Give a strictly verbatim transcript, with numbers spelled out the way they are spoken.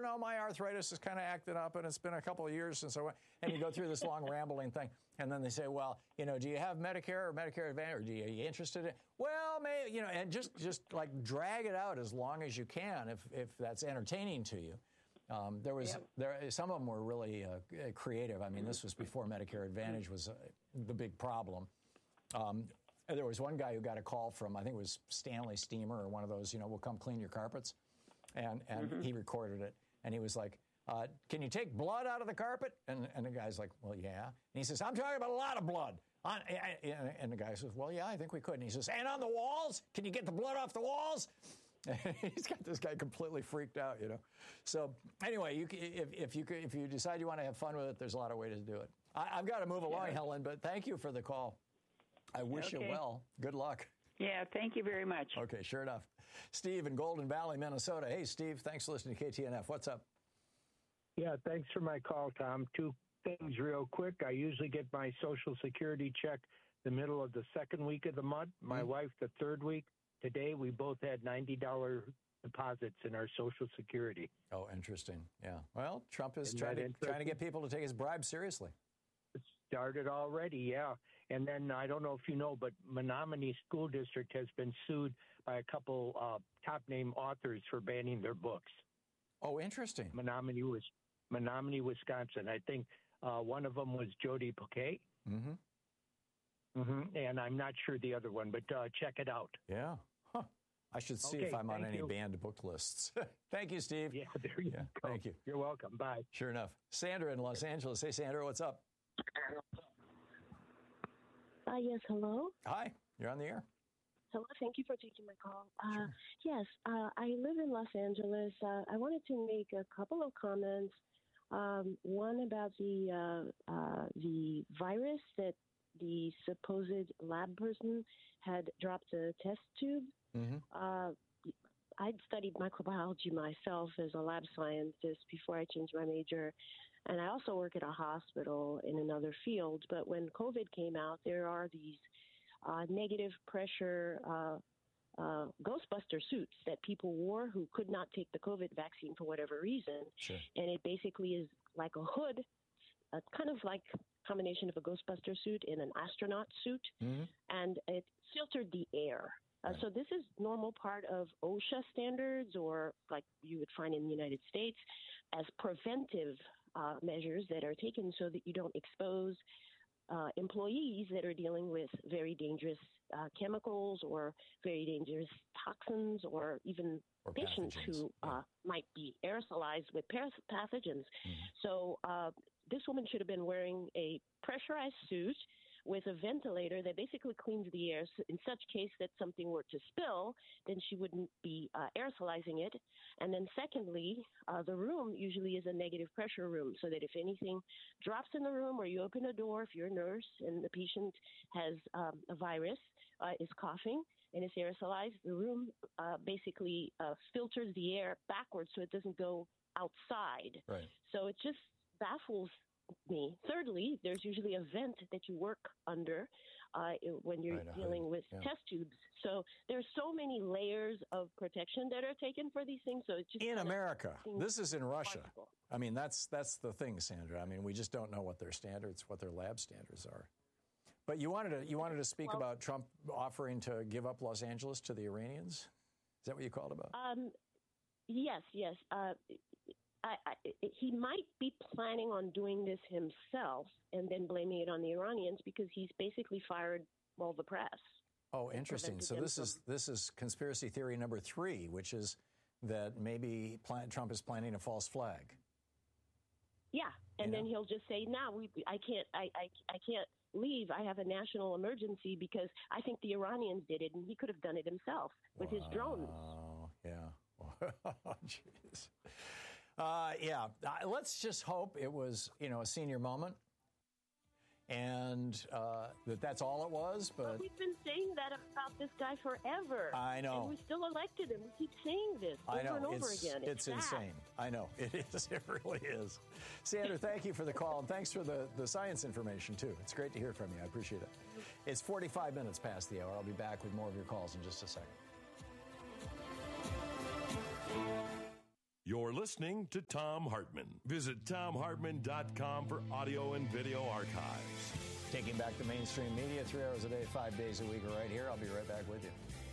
know, my arthritis is kind of acting up, and it's been a couple of years since I went. And you go through this long rambling thing, and then they say, well, you know, do you have Medicare or Medicare Advantage, or do you, are you interested in? Well, maybe, you know, and just just like drag it out as long as you can if if that's entertaining to you. Um, there was yep. there some of them were really uh, creative. I mean, this was before Medicare Advantage was uh, the big problem. Um, there was one guy who got a call from, I think it was Stanley Steamer or one of those, you know, we'll come clean your carpets, and and mm-hmm. he recorded it, and he was like, uh, "Can you take blood out of the carpet?" And and the guy's like, "Well, yeah." And he says, "I'm talking about a lot of blood." On, and the guy says, "Well, yeah, I think we could." And he says, "And on the walls? Can you get the blood off the walls?" He's got this guy completely freaked out, you know. So anyway, you, if, if you if you decide you want to have fun with it, there's a lot of ways to do it. I, I've got to move along, yeah. Helen, but thank you for the call. I wish okay. you well. Good luck. Yeah, thank you very much. Okay, sure enough. Steve in Golden Valley, Minnesota. Hey, Steve, thanks for listening to K T N F. What's up? Yeah, thanks for my call, Tom. Two things real quick. I usually get my Social Security check the middle of the second week of the month. My mm-hmm. wife the third week. Today, we both had ninety dollars deposits in our Social Security. Oh, interesting. Yeah. Well, Trump is trying to, trying to get people to take his bribe seriously. It started already, yeah. And then I don't know if you know, but Menominee School District has been sued by a couple uh, top-name authors for banning their books. Oh, interesting. Menominee, was, Menominee Wisconsin. I think uh, one of them was Jodi Picoult. Mm-hmm. Mm-hmm. And I'm not sure the other one, but uh, check it out. Yeah. Huh. I should see okay, if I'm on any you. banned book lists. Thank you, Steve. Yeah, there you yeah, go. Thank you. You're welcome. Bye. Sure enough. Sandra in Los Angeles. Hey, Sandra, what's up? Uh, yes, hello. Hi. You're on the air. Hello. Thank you for taking my call. Uh, sure. Yes, uh, I live in Los Angeles. Uh, I wanted to make a couple of comments. Um, one about the uh, uh, the virus that the supposed lab person had dropped a test tube. Mm-hmm. Uh, I'd studied microbiology myself as a lab scientist before I changed my major. And I also work at a hospital in another field. But when COVID came out, there are these uh, negative pressure uh, uh, Ghostbuster suits that people wore who could not take the COVID vaccine for whatever reason. Sure. And it basically is like a hood, uh, kind of like combination of a Ghostbuster suit and an astronaut suit, mm-hmm. and it filtered the air. Uh, right. So this is normal part of OSHA standards, or like you would find in the United States, as preventive uh, measures that are taken so that you don't expose uh, employees that are dealing with very dangerous uh, chemicals or very dangerous toxins, or even or patients pathogens. who yeah. uh, might be aerosolized with pathogens. Mm-hmm. So uh, this woman should have been wearing a pressurized suit with a ventilator that basically cleans the air. So in such case that something were to spill, then she wouldn't be uh, aerosolizing it. And then secondly, uh, the room usually is a negative pressure room, so that if anything drops in the room or you open a door, if you're a nurse and the patient has um, a virus, uh, is coughing, and it's aerosolized, the room uh, basically uh, filters the air backwards so it doesn't go outside. Right. So it just baffles me. Thirdly, there's usually a vent that you work under uh, when you're right, dealing with yeah. test tubes. So there's so many layers of protection that are taken for these things. So it's just in America. This is in Russia. Possible. I mean, that's that's the thing, Sandra. I mean, we just don't know what their standards, what their lab standards are. But you wanted to you wanted to speak well, about Trump offering to give up Los Angeles to the Iranians? Is that what you called about? Um, yes, yes. Uh, I, I, he might be planning on doing this himself and then blaming it on the Iranians, because he's basically fired all the press. Oh, interesting. So this is this is conspiracy theory number three, which is that maybe plan, Trump is planning a false flag. Yeah, and you then know? he'll just say, "No, we, I can't. I, I, I can't leave. I have a national emergency because I think the Iranians did it, and he could have done it himself with wow. his drones." Oh, yeah. Jeez. Uh, yeah. Uh, let's just hope it was, you know, a senior moment, and uh, that that's all it was. But well, we've been saying that about this guy forever. I know. And we still elected him. We keep saying this over I know. and over it's, again. It's, it's insane. I know. It is. It really is. Sandra, thank you for the call, and thanks for the, the science information, too. It's great to hear from you. I appreciate it. It's forty-five minutes past the hour. I'll be back with more of your calls in just a second. You're listening to Thom Hartmann. Visit Thom Hartmann dot com for audio and video archives. Taking back the mainstream media three hours a day, five days a week, right here. I'll be right back with you.